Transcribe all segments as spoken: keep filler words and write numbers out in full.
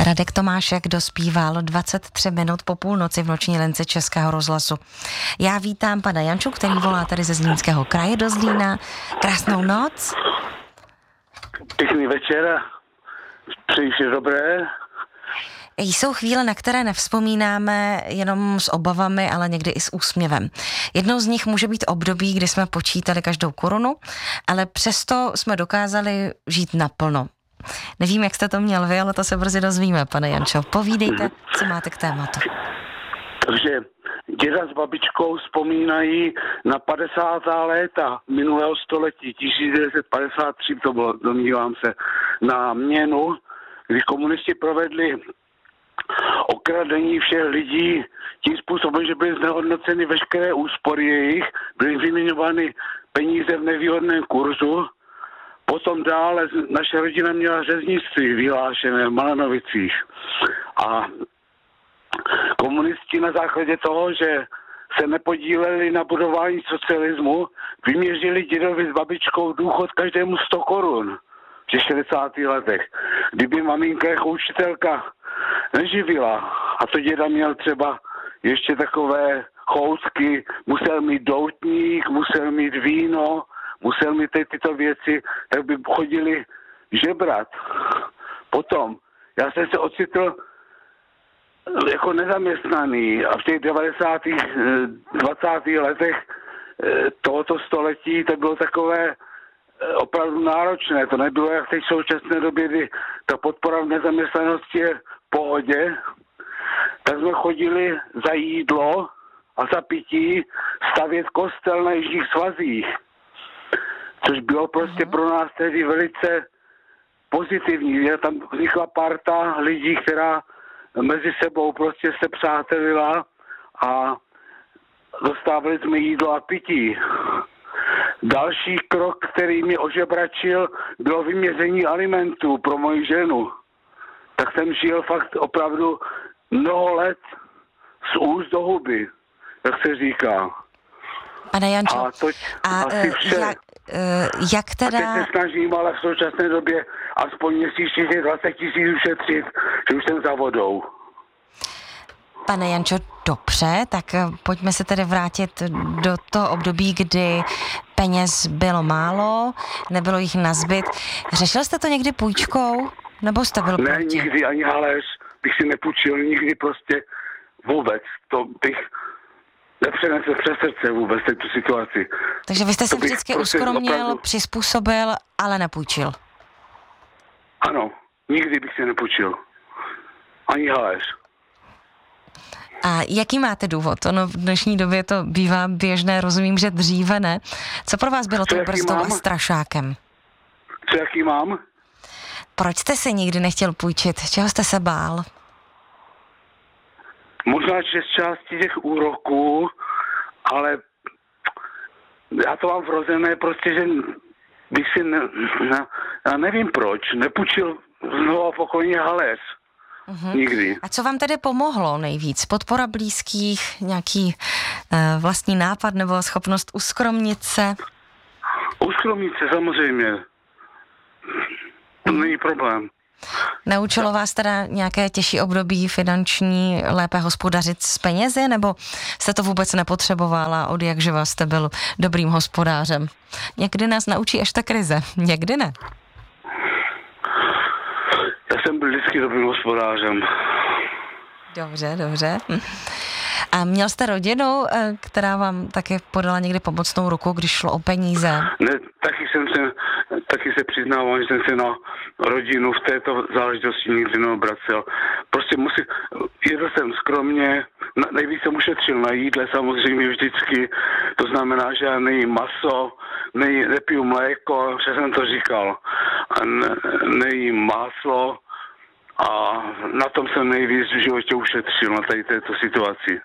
Radek Tomášek dospíval dvacet tři minut po půlnoci v noční lence Českého rozhlasu. Já vítám pana Janču, který volá tady ze Zlínského kraje do Zlína. Krásnou noc. Pěkný večer. Přeji vše dobré. Jsou chvíle, na které nevzpomínáme jenom s obavami, ale někdy i s úsměvem. Jednou z nich může být období, kdy jsme počítali každou korunu, ale přesto jsme dokázali žít naplno. Nevím, jak jste to měl vy, ale to se brzy dozvíme, pane Jančo. Povídejte, co máte k tématu. Takže děda s babičkou vzpomínají na padesátá léta minulého století, tisíc devět set padesát tři to bylo, domnívám se, na měnu, kdy komunisti provedli okradení všech lidí tím způsobem, že byly znehodnoceny veškeré úspory jejich, byly vyměňovány peníze v nevýhodném kurzu. Potom dále naše rodina měla řeznictví vyhlášené v Malanovicích. A komunisti na základě toho, že se nepodíleli na budování socialismu, vyměřili dědovi s babičkou důchod každému sto korun v těch šedesátých letech. Kdyby maminka jako učitelka neživila a to děda měl třeba ještě takové choutky, musel mít doutník, musel mít víno, musel mít ty, tyto věci, tak by chodili žebrat. Potom, já jsem se ocitl jako nezaměstnaný a v těch devadesátých dvacátých letech tohoto století to bylo takové opravdu náročné. To nebylo jak teď v současné době, kdy ta podpora v nezaměstnanosti je v pohodě. Tak jsme chodili za jídlo a za pití stavět kostel na jižních svazích. Což bylo prostě pro nás tehdy velice pozitivní. Tam vznikla parta lidí, která mezi sebou prostě se přátelila a dostávali jsme jídlo a pití. Další krok, který mě ožebračil, bylo vyměření alimentů pro moji ženu. Tak jsem žil fakt opravdu mnoho let z úst do huby, jak se říká. Pane Jančo, a, to, a asi vše. Jak, jak teda... A teď se snažím, ale v současné době aspoň měsíčně těch dvacet tisíc ušetřit, že už jsem za vodou. Pane Jančo, dobře, tak pojďme se tedy vrátit do toho období, kdy peněz bylo málo, nebylo jich nazbyt. Řešil jste to někdy půjčkou, nebo jste byl Ne, proti? nikdy, ani haléř bych si nepůjčil, nikdy prostě vůbec. To bych nepřenesl přes srdce vůbec tu situaci. Takže vy jste se To bych vždycky prostě uskromnil, opravdu... přizpůsobil, ale nepůjčil. Ano, nikdy bych si nepůjčil. Ani haléř. A jaký máte důvod? Ono v dnešní době to bývá běžné, rozumím, že dříve ne. Co pro vás bylo tou brzdou a strašákem? Co jaký mám? Proč jste si nikdy nechtěl půjčit? Čeho jste se bál? Možná čest části těch úroků, ale já to mám vrozené prostě, že bych si, ne, ne, já nevím proč, nepůjčil znovu pokojně haléř. Uhum. Nikdy. A co vám tedy pomohlo nejvíc? Podpora blízkých, nějaký uh, vlastní nápad nebo schopnost uskromnit se? Uskromnit se samozřejmě. To Uhum. není problém. Naučilo vás teda nějaké těžší období finanční lépe hospodařit s penězi, nebo jste to vůbec nepotřebovala, od jak živa jste byl dobrým hospodářem? Někdy nás naučí až ta krize, někdy ne. Já jsem byl vždycky dobrým hospodářem. Dobře, dobře. A měl jste rodinu, která vám taky podala někdy pomocnou ruku, když šlo o peníze? Ne, taky jsem se, taky se přiznávám, že jsem se na rodinu v této záležitosti nikdy neobracel. Prostě musí, jedl jsem skromně, nejvíc jsem ušetřil na jídle samozřejmě vždycky, to znamená, že já nejím maso, nej, nepiju mléko, že jsem to říkal, ne, nejím máslo a na tom jsem nejvíc v životě ušetřil, na tady této situaci.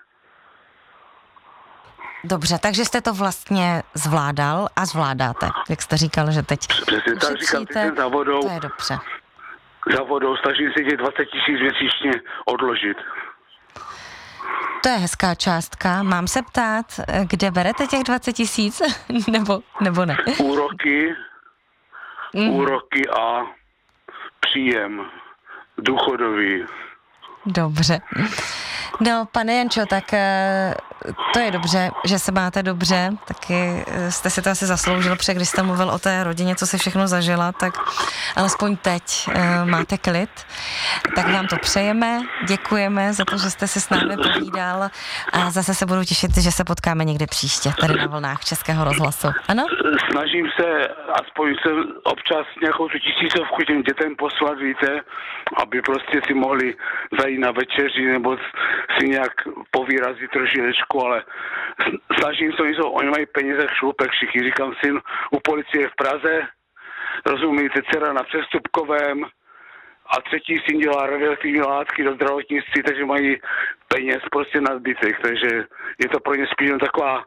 Dobře, takže jste to vlastně zvládal a zvládáte, jak jste říkal, že teď přesně tak, říkám, teď jsem za vodou, to je dobře. Za vodou snažím se těch dvacet tisíc měsíčně odložit. To je hezká částka. Mám se ptát, kde berete těch dvacet tisíc, nebo, nebo ne? Úroky, mm. úroky a příjem důchodový. Dobře. No, pane Jančo, tak to je dobře, že se máte dobře, taky jste si to asi zasloužil, protože když jste mluvil o té rodině, co si všechno zažila, tak alespoň teď máte klid. Tak vám to přejeme, děkujeme za to, že jste si s námi povídal a zase se budu těšit, že se potkáme někdy příště tady na vlnách Českého rozhlasu. Ano? Snažím se aspoň se občas nějakou tu tisícovku těm dětem poslat, víte, aby prostě si mohli zajít na večeři nebo si nějak povýrazit trošičku, ale snažím se, jsou, oni mají peníze v šlupek, všichni, říkám syn u policie v Praze, rozumíte, dcera na Přestupkovém a třetí syn dělá radioaktivní látky do zdravotnictví, takže mají peněz prostě nadbytek, takže je to pro ně spíš taková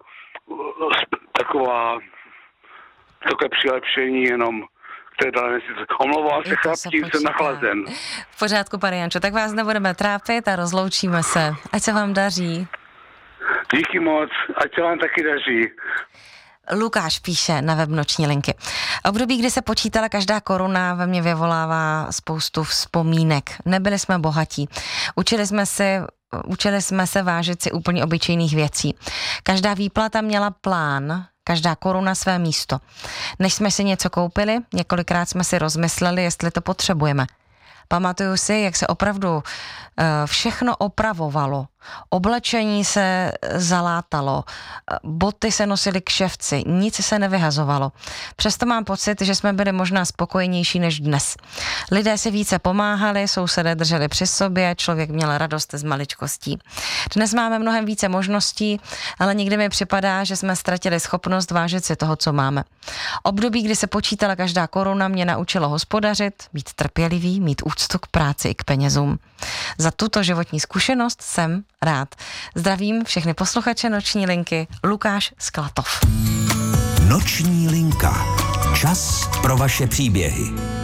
taková takové přilepšení jenom té dané situace. Omlouvám se, chlapci, jsem nachlazen. V pořádku, pane Jančo, tak vás nebudeme trápit a rozloučíme se. Ať se vám daří. Díky moc, ať se vám taky daří. Lukáš píše na web Noční linky. Období, kdy se počítala každá koruna, ve mně vyvolává spoustu vzpomínek. Nebyli jsme bohatí. Učili jsme si Učili jsme se vážit si úplně obyčejných věcí. Každá výplata měla plán, každá koruna své místo. Než jsme si něco koupili, několikrát jsme si rozmysleli, jestli to potřebujeme. Pamatuju si, jak se opravdu všechno opravovalo. Oblečení se zalátalo, boty se nosily k ševci, nic se nevyhazovalo. Přesto mám pocit, že jsme byli možná spokojenější než dnes. Lidé si více pomáhali, sousedé drželi při sobě, člověk měl radost z maličkostí. Dnes máme mnohem více možností, ale někdy mi připadá, že jsme ztratili schopnost vážit si toho, co máme. Období, kdy se počítala každá koruna, mě naučilo hospodařit, být trpělivý, mít úctu k práci i k penězům. Za tuto životní zkušenost jsem rád. Zdravím všechny posluchače Noční linky, Lukáš z Klatov. Noční linka. Čas pro vaše příběhy.